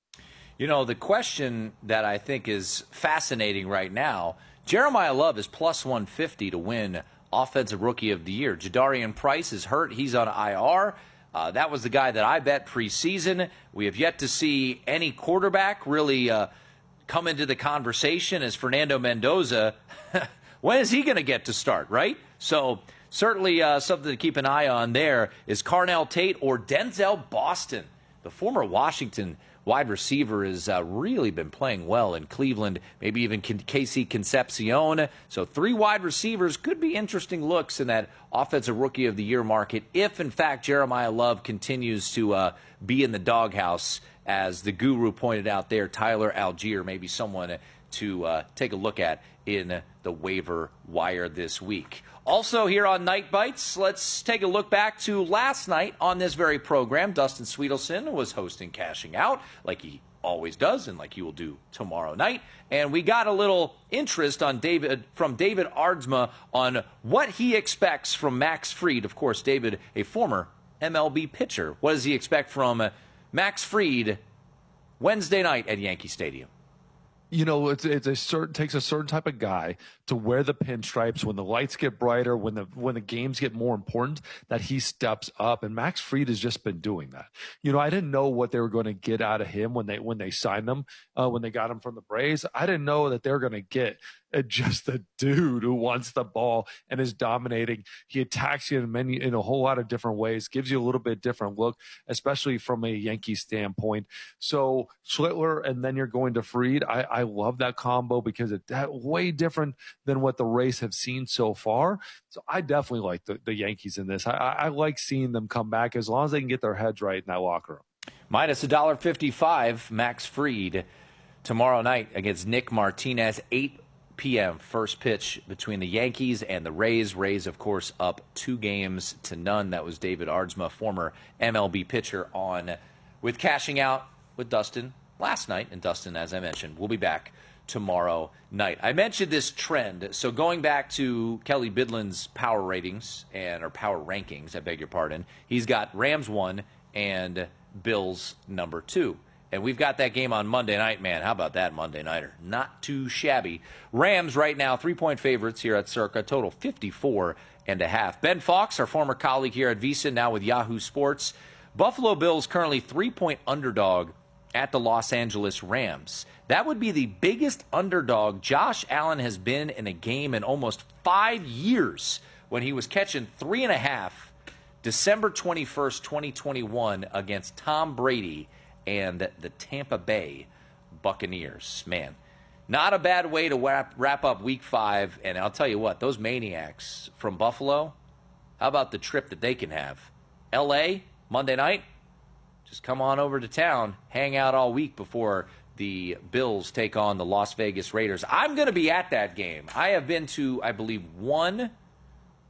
You know, the question that I think is fascinating right now, Jeremiah Love is plus one fifty to win Offensive Rookie of the Year. Jadarian Price is hurt. He's on I R. Uh, that was the guy that I bet preseason. We have yet to see any quarterback really uh, come into the conversation as Fernando Mendoza. When is he going to get to start, right? So certainly uh, something to keep an eye on there is Carnell Tate or Denzel Boston. The former Washington wide receiver has uh, really been playing well in Cleveland, maybe even K C Concepcion. So three wide receivers could be interesting looks in that Offensive Rookie of the Year market if, in fact, Jeremiah Love continues to uh, be in the doghouse. As the guru pointed out there, Tyler Allgeier may be someone to uh, take a look at in the waiver wire this week. Also here on Night Bites, let's take a look back to last night on this very program. Dustin Sweetelson was hosting Cashing Out, like he always does, and like he will do tomorrow night. And we got a little interest on David from David Aardsma on what he expects from Max Fried. Of course, David, a former M L B pitcher. What does he expect from Max Fried Wednesday night at Yankee Stadium? You know, it's it's a certain takes a certain type of guy to wear the pinstripes when the lights get brighter, when the when the games get more important, that he steps up. And Max Fried has just been doing that. You know, I didn't know what they were going to get out of him when they when they signed him, uh, when they got him from the Braves. I didn't know that they were going to get just a dude who wants the ball and is dominating. He attacks you in many in a whole lot of different ways, gives you a little bit different look, especially from a Yankee standpoint. So Schlittler, and then you're going to Fried. I, I love that combo because it's that way different than what the Rays have seen so far. So I definitely like the, the Yankees in this. I, I like seeing them come back as long as they can get their heads right in that locker room. Minus one dollar fifty-five, Max Fried tomorrow night against Nick Martinez, eight p.m. first pitch between the Yankees and the Rays. Rays, of course, up two games to none. That was David Aardsma, former M L B pitcher, on with Cashing Out with Dustin last night. And Dustin, as I mentioned, will be back tomorrow night. I mentioned this trend. So going back to Kelly Bidlin's power ratings and or power rankings, I beg your pardon, he's got Rams one and Bills number two. And we've got that game on Monday night, man. How about that Monday nighter? Not too shabby. Rams right now, three-point favorites here at Circa, total fifty-four and a half. Ben Fox, our former colleague here at VSiN, now with Yahoo Sports. Buffalo Bills currently three-point underdog at the Los Angeles Rams. That would be the biggest underdog Josh Allen has been in a game in almost five years when he was catching three and a half December twenty-first, twenty twenty-one against Tom Brady and the Tampa Bay Buccaneers. Man, not a bad way to wrap, wrap up week five. And I'll tell you what, those maniacs from Buffalo, how about the trip that they can have? L A, Monday night, just come on over to town, hang out all week before the Bills take on the Las Vegas Raiders. I'm going to be at that game. I have been to, I believe, one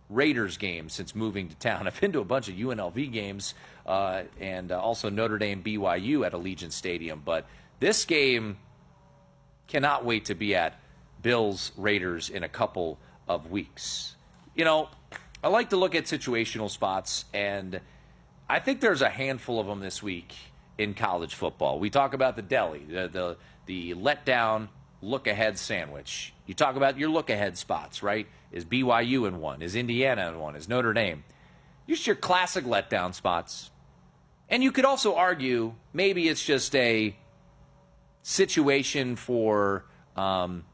Raiders games since moving to town. I've been to a bunch of U N L V games uh, and uh, also Notre Dame B Y U at Allegiant Stadium. But this game, cannot wait to be at Bills Raiders in a couple of weeks. You know, I like to look at situational spots, and I think there's a handful of them this week in college football. We talk about the deli, the the, the letdown look-ahead sandwich. You talk about your look-ahead spots, right? Is B Y U in one? Is Indiana in one? Is Notre Dame? Just your classic letdown spots. And you could also argue maybe it's just a situation for um,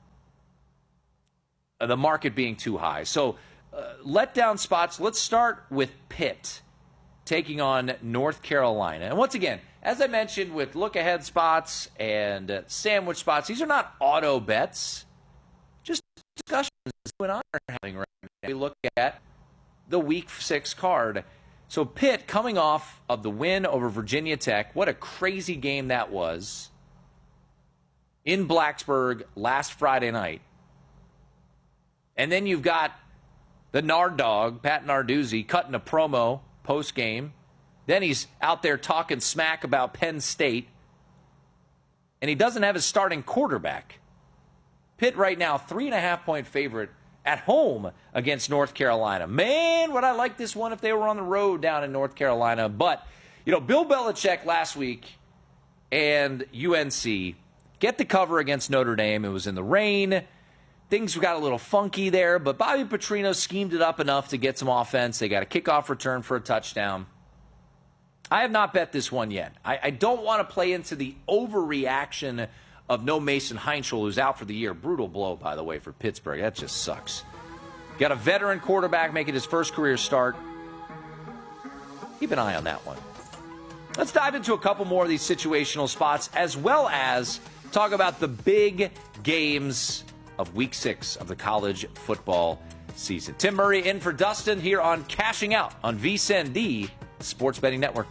the market being too high. So uh, letdown spots, let's start with Pitt taking on North Carolina. And once again, as I mentioned with look-ahead spots and uh, sandwich spots, these are not auto bets. Just discussions you and I are having right now. We look at the Week six card. So Pitt coming off of the win over Virginia Tech. What a crazy game that was in Blacksburg last Friday night. And then you've got the Nard Dog, Pat Narduzzi, cutting a promo post-game. Then he's out there talking smack about Penn State. And he doesn't have his starting quarterback. Pitt right now, three and a half point favorite at home against North Carolina. Man, would I like this one if they were on the road down in North Carolina. But, you know, Bill Belichick last week and U N C get the cover against Notre Dame. It was in the rain. Things got a little funky there, but Bobby Petrino schemed it up enough to get some offense. They got a kickoff return for a touchdown. I have not bet this one yet. I, I don't want to play into the overreaction of no Mason Heinschel, who's out for the year. Brutal blow, by the way, for Pittsburgh. That just sucks. Got a veteran quarterback making his first career start. Keep an eye on that one. Let's dive into a couple more of these situational spots, as well as talk about the big games of Week six of the college football season. Tim Murray in for Dustin here on Cashing Out on V S I N, the Sports Betting Network.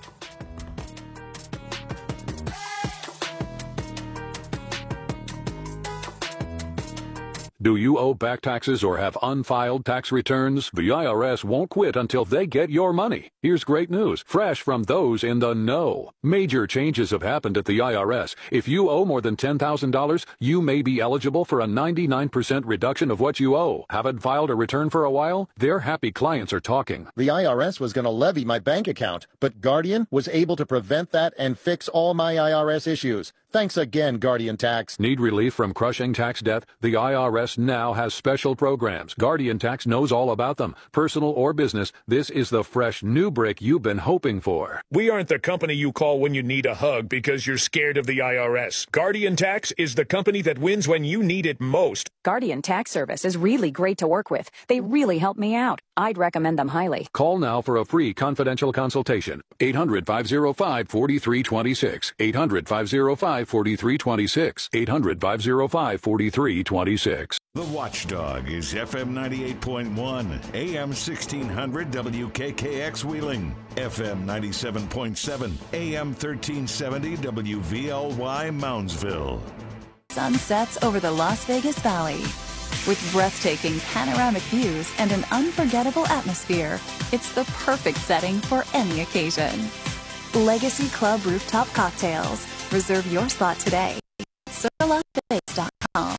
Do you owe back taxes or have unfiled tax returns? The I R S won't quit until they get your money. Here's great news, fresh from those in the know. Major changes have happened at the I R S. If you owe more than ten thousand dollars, you may be eligible for a ninety-nine percent reduction of what you owe. Haven't filed a return for a while? Their happy clients are talking. The I R S was going to levy my bank account, but Guardian was able to prevent that and fix all my I R S issues. Thanks again, Guardian Tax. Need relief from crushing tax debt? The I R S now has special programs. Guardian Tax knows all about them. Personal or business, this is the fresh new brick you've been hoping for. We aren't the company you call when you need a hug because you're scared of the I R S. Guardian Tax is the company that wins when you need it most. Guardian Tax Service is really great to work with. They really help me out. I'd recommend them highly. Call now for a free confidential consultation. eight hundred, five oh five, four three two six. eight hundred, five oh five, four three two six. eight hundred, five oh five, four three two six. The Watchdog is F M ninety-eight point one, A M sixteen hundred W K K X Wheeling, F M ninety-seven point seven, A M thirteen seventy W V L Y Moundsville. Sun sets over the Las Vegas Valley. With breathtaking panoramic views and an unforgettable atmosphere, it's the perfect setting for any occasion. Legacy Club Rooftop Cocktails. Reserve your spot today at circa las vegas dot com.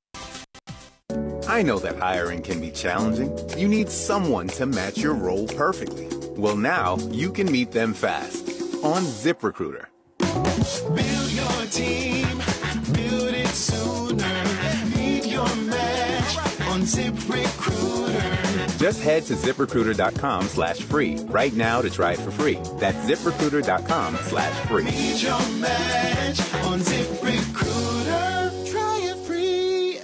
I know that hiring can be challenging. You need someone to match your role perfectly. Well, now you can meet them fast on ZipRecruiter. Build your team, build it sooner. Meet your match on ZipRecruiter. Just head to ZipRecruiter.com slash free right now to try it for free. That's ZipRecruiter.com slash free. Meet your match on ZipRecruiter. Try it free.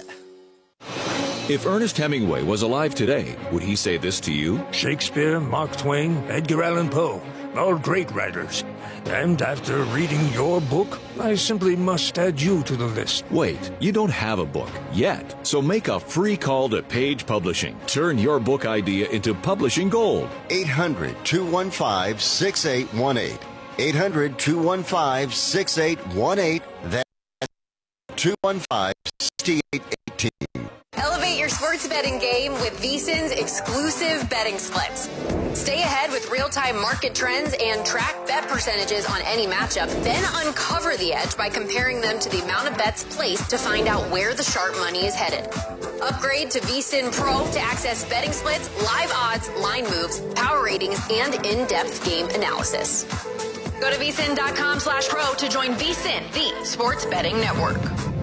If Ernest Hemingway was alive today, would he say this to you? Shakespeare, Mark Twain, Edgar Allan Poe, all great writers. And after reading your book, I simply must add you to the list. Wait, you don't have a book yet. So make a free call to Page Publishing. Turn your book idea into publishing gold. eight hundred, two one five, six eight one eight. eight hundred, two one five, six eight one eight. That's two one five, six eight one eight. Elevate your sports betting betting game with VSiN's exclusive betting splits. Stay ahead with real-time market trends and track bet percentages on any matchup, then uncover the edge by comparing them to the amount of bets placed to find out where the sharp money is headed. Upgrade to VSiN Pro to access betting splits, live odds, line moves, power ratings, and in-depth game analysis. Go to vsin.com slash pro to join VSiN, the sports betting network.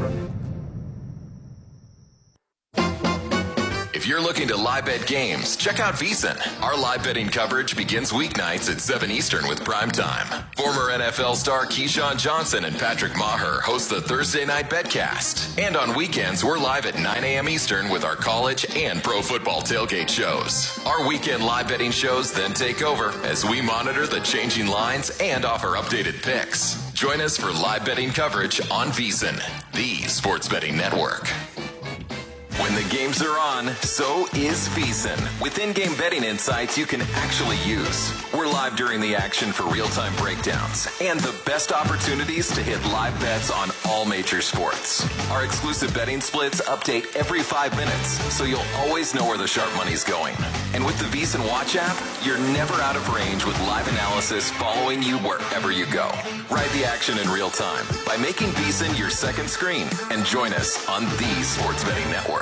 If you're looking to live bet games, check out VSiN. Our live betting coverage begins weeknights at seven Eastern with Prime Time. Former N F L star Keyshawn Johnson and Patrick Maher host the Thursday Night Betcast. And on weekends, we're live at nine a.m. Eastern with our college and pro football tailgate shows. Our weekend live betting shows then take over as we monitor the changing lines and offer updated picks. Join us for live betting coverage on VSiN, the sports betting network. When the games are on, so is VSiN. With in-game betting insights you can actually use. We're live during the action for real-time breakdowns and the best opportunities to hit live bets on all major sports. Our exclusive betting splits update every five minutes, so you'll always know where the sharp money's going. And with the VSiN Watch app, you're never out of range with live analysis following you wherever you go. Ride the action in real time by making VSiN your second screen and join us on the Sports Betting Network.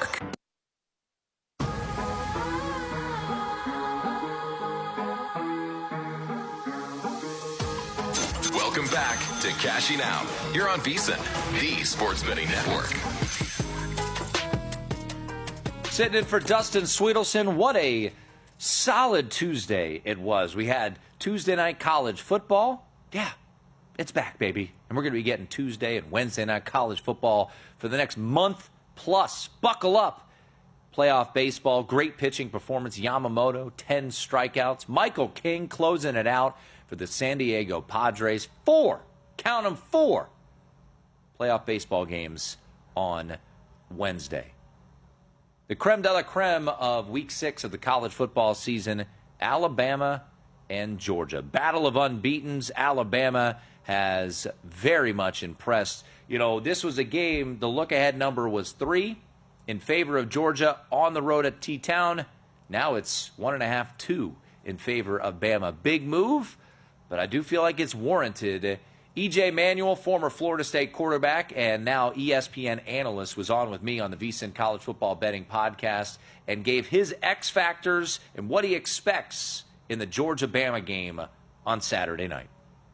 Welcome back to Cashing Out. You're on VSiN, the Sports Betting Network. Sitting in for Dustin Sweetelson. What a solid Tuesday it was. We had Tuesday night college football. Yeah, it's back, baby. And we're going to be getting Tuesday and Wednesday night college football for the next month plus. Buckle up. Playoff baseball, great pitching performance. Yamamoto, ten strikeouts. Michael King closing it out for the San Diego Padres. Four, count them, four playoff baseball games on Wednesday. The creme de la creme of week six of the college football season, Alabama and Georgia. Battle of unbeatens. Alabama has very much impressed. You know, this was a game, the look-ahead number was three in favor of Georgia on the road at T-Town. Now it's one and a half, two in favor of Bama. Big move, but I do feel like it's warranted. E J Manuel, former Florida State quarterback and now E S P N analyst, was on with me on the VSiN College Football Betting Podcast and gave his X factors and what he expects in the Georgia-Bama game on Saturday night.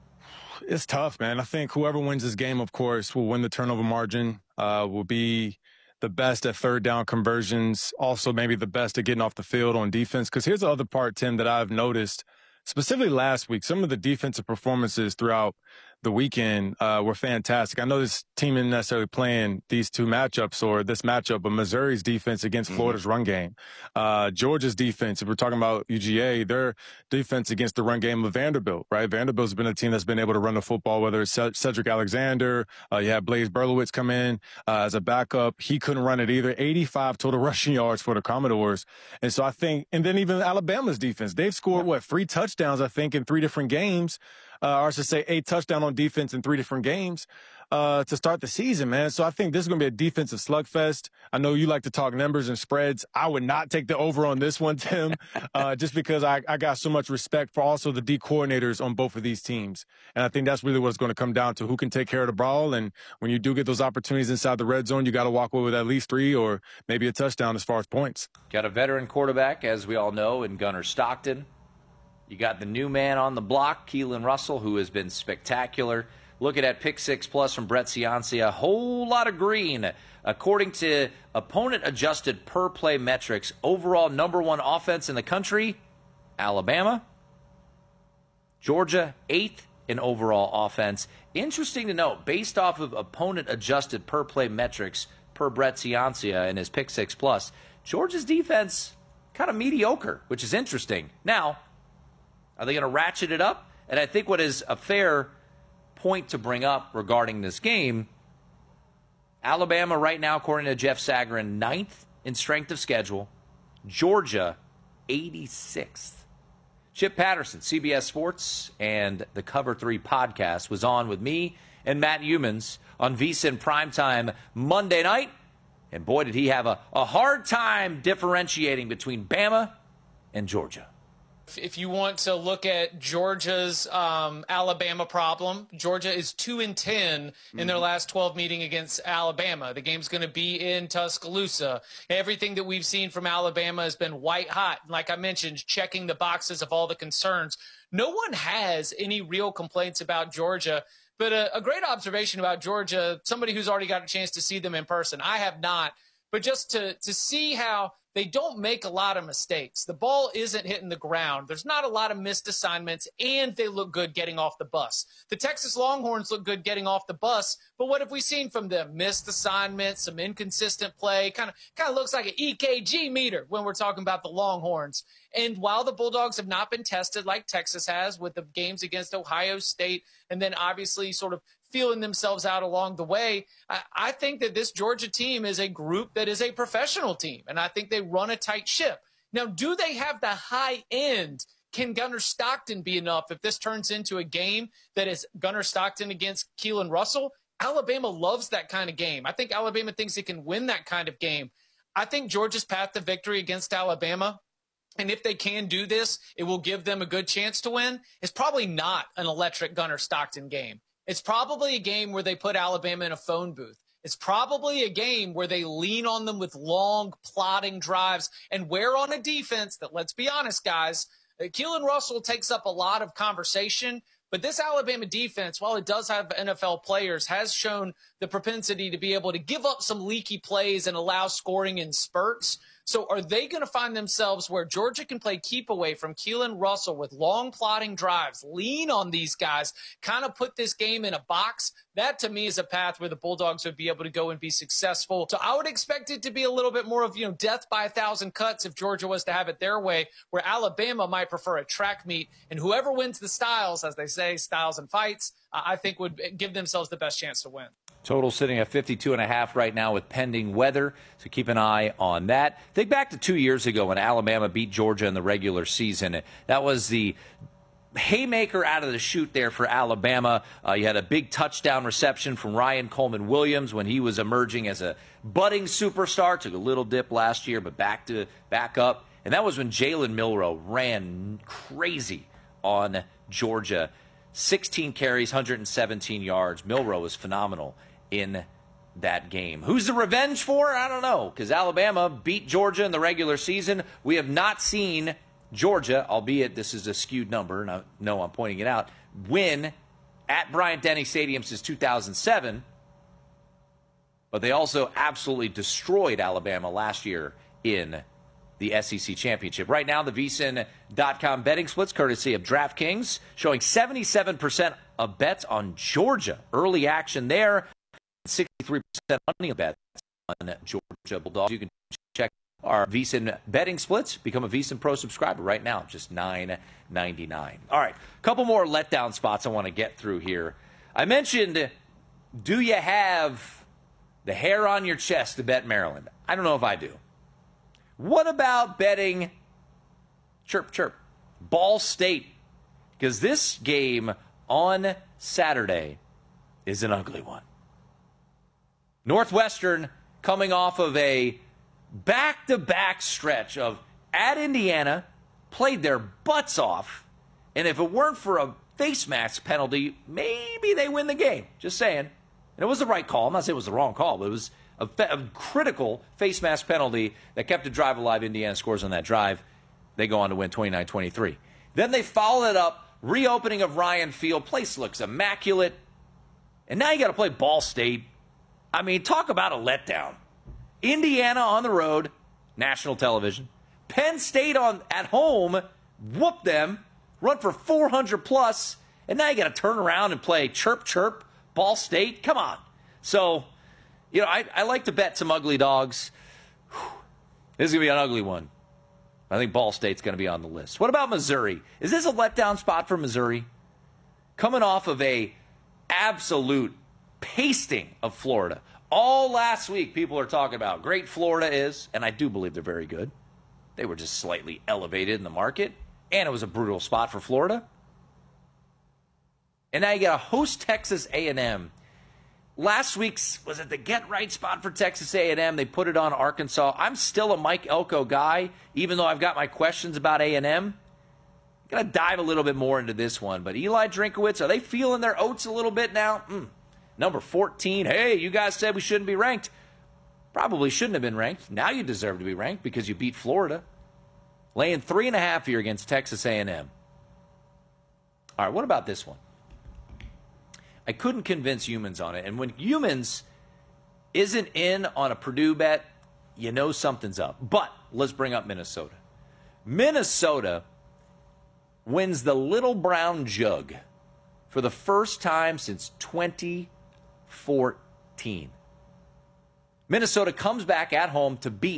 It's tough, man. I think whoever wins this game, of course, will win the turnover margin, uh, will be the best at third down conversions, also maybe the best at getting off the field on defense. Because here's the other part, Tim, that I've noticed, specifically last week, some of the defensive performances throughout the weekend uh, were fantastic. I know this team isn't necessarily playing these two matchups or this matchup, but Missouri's defense against Florida's mm-hmm. run game, uh, Georgia's defense, if we're talking about U G A, their defense against the run game of Vanderbilt, right? Vanderbilt's been a team that's been able to run the football, whether it's Cedric Alexander, uh, you have Blaze Berlowitz come in uh, as a backup. He couldn't run it either. eighty-five total rushing yards for the Commodores. And so I think, and then even Alabama's defense, they've scored, what, three touchdowns, I think, in three different games. Uh, or I should say eight touchdown on defense in three different games uh, to start the season, man. So I think this is going to be a defensive slugfest. I know you like to talk numbers and spreads. I would not take the over on this one, Tim, uh, just because I, I got so much respect for also the D coordinators on both of these teams. And I think that's really what it's going to come down to, who can take care of the ball. And when you do get those opportunities inside the red zone, you got to walk away with at least three or maybe a touchdown as far as points. Got a veteran quarterback, as we all know, in Gunnar Stockton. You got the new man on the block, Keelan Russell, who has been spectacular. Looking at Pick Six Plus from Brett Ciancia, a whole lot of green. According to opponent-adjusted per-play metrics, overall number one offense in the country, Alabama. Georgia, eighth in overall offense. Interesting to note, based off of opponent-adjusted per-play metrics per Brett Ciancia in his Pick Six Plus, Georgia's defense kind of mediocre, which is interesting. Now, are they going to ratchet it up? And I think what is a fair point to bring up regarding this game, Alabama right now, according to Jeff Sagarin, ninth in strength of schedule. Georgia, eighty-sixth. Chip Patterson, C B S Sports, and the Cover three podcast was on with me and Matt Humans on VSiN Primetime Monday night. And boy, did he have a, a hard time differentiating between Bama and Georgia. If you want to look at Georgia's um, Alabama problem, Georgia is two and ten in their last twelve meeting against Alabama. The game's going to be in Tuscaloosa. Everything that we've seen from Alabama has been white hot. Like I mentioned, checking the boxes of all the concerns. No one has any real complaints about Georgia. But a, a great observation about Georgia, somebody who's already got a chance to see them in person. I have not. But just to, to see how they don't make a lot of mistakes. The ball isn't hitting the ground. There's not a lot of missed assignments, and they look good getting off the bus. The Texas Longhorns look good getting off the bus, but what have we seen from them? Missed assignments, some inconsistent play, kind of kind of looks like an E K G meter when we're talking about the Longhorns. And while the Bulldogs have not been tested like Texas has with the games against Ohio State, and then obviously sort of feeling themselves out along the way, I, I think that this Georgia team is a group that is a professional team, and I think they run a tight ship. Now, do they have the high end? Can Gunnar Stockton be enough if this turns into a game that is Gunnar Stockton against Keelan Russell? Alabama loves that kind of game. I think Alabama thinks it can win that kind of game. I think Georgia's path to victory against Alabama, and if they can do this, it will give them a good chance to win, is probably not an electric Gunnar Stockton game. It's probably a game where they put Alabama in a phone booth. It's probably a game where they lean on them with long, plodding drives and wear on a defense that, let's be honest, guys, Keelan Russell takes up a lot of conversation. But this Alabama defense, while it does have N F L players, has shown the propensity to be able to give up some leaky plays and allow scoring in spurts. So are they going to find themselves where Georgia can play keep away from Keelan Russell with long plotting drives, lean on these guys, kind of put this game in a box? That to me is a path where the Bulldogs would be able to go and be successful. So I would expect it to be a little bit more of, you know, death by a thousand cuts if Georgia was to have it their way, where Alabama might prefer a track meet. And whoever wins the styles, as they say, styles and fights, uh, I think would give themselves the best chance to win. Total sitting at fifty-two and a half right now with pending weather, so keep an eye on that. Think back to two years ago when Alabama beat Georgia in the regular season. That was the haymaker out of the chute there for Alabama. Uh, you had a big touchdown reception from Ryan Coleman Williams when he was emerging as a budding superstar. Took a little dip last year, but back to back up. And that was when Jalen Milroe ran crazy on Georgia. sixteen carries, one hundred seventeen yards. Milroe was phenomenal in that game. Who's the revenge for? I don't know, because Alabama beat Georgia in the regular season. We have not seen Georgia, albeit this is a skewed number, and I know I'm pointing it out, win at Bryant-Denny Stadium since two thousand seven. But they also absolutely destroyed Alabama last year in the S E C Championship. Right now, the V S I N dot com betting splits, courtesy of DraftKings, showing seventy-seven percent of bets on Georgia. Early action there, sixty-three percent money bets on Georgia Bulldogs. You can check our V S I N betting splits. Become a V S I N Pro subscriber right now, just nine ninety-nine. All right, a couple more letdown spots I want to get through here. I mentioned, do you have the hair on your chest to bet Maryland? I don't know if I do. What about betting, chirp, chirp, Ball State? Because this game on Saturday is an ugly one. Northwestern coming off of a back-to-back stretch of at Indiana, played their butts off, and if it weren't for a face mask penalty, maybe they win the game. Just saying. And it was the right call. I'm not saying it was the wrong call, but it was A, a critical face mask penalty that kept the drive alive. Indiana scores on that drive. They go on to win twenty-nine twenty-three. Then they follow it up, reopening of Ryan Field. Place looks immaculate. And now you got to play Ball State. I mean, talk about a letdown. Indiana on the road, national television. Penn State on at home, whoop them, run for four hundred plus, and now you got to turn around and play chirp, chirp, Ball State. Come on. So, you know, I, I like to bet some ugly dogs. Whew. This is going to be an ugly one. I think Ball State's going to be on the list. What about Missouri? Is this a letdown spot for Missouri? Coming off of a absolute pasting of Florida. All last week, people are talking about how great Florida is, and I do believe they're very good. They were just slightly elevated in the market, and it was a brutal spot for Florida. And now you got to host Texas A and M. last week's, was it the get-right spot for Texas A and M? They put it on Arkansas. I'm still a Mike Elko guy, even though I've got my questions about A and M. Going to dive a little bit more into this one. But Eli Drinkowitz, are they feeling their oats a little bit now? Mm. Number fourteen, hey, you guys said we shouldn't be ranked. Probably shouldn't have been ranked. Now you deserve to be ranked because you beat Florida. Laying three and a half here against Texas A and M. All right, what about this one? I couldn't convince Humans on it. And when Humans isn't in on a Purdue bet, you know something's up. But let's bring up Minnesota. Minnesota wins the Little Brown Jug for the first time since twenty fourteen. Minnesota comes back at home to beat